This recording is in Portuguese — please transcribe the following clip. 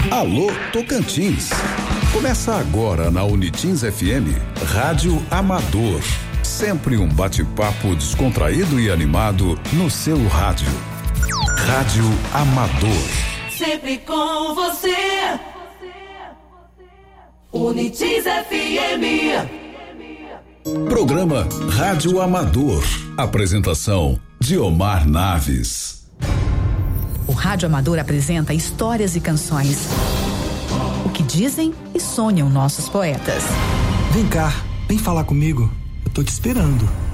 Alô Tocantins. Começa agora na Unitins FM, Rádio Amador. Sempre um bate-papo descontraído e animado no seu rádio. Rádio Amador. Sempre com você. Unitins FM. Programa Rádio Amador. Apresentação Diomar Naves. O Rádio Amador apresenta histórias e canções. O que dizem e sonham nossos poetas. Vem cá, vem falar comigo. Eu tô te esperando.